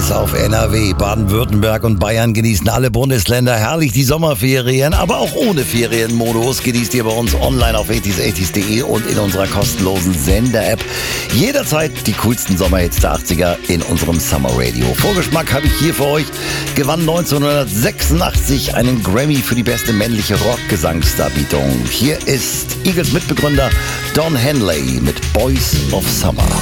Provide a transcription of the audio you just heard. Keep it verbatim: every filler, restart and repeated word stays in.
Bis auf N R W, Baden-Württemberg und Bayern genießen alle Bundesländer herrlich die Sommerferien, aber auch ohne Ferienmodus genießt ihr bei uns online auf achtzig achtzig punkt de und in unserer kostenlosen Sender-App jederzeit die coolsten Sommerhits der achtziger in unserem Summer Radio. Vorgeschmack habe ich hier für euch, gewann neunzehnhundertsechsundachtzig einen Grammy für die beste männliche Rockgesangsdarbietung. Hier ist Eagles Mitbegründer Don Henley mit Boys of Summer.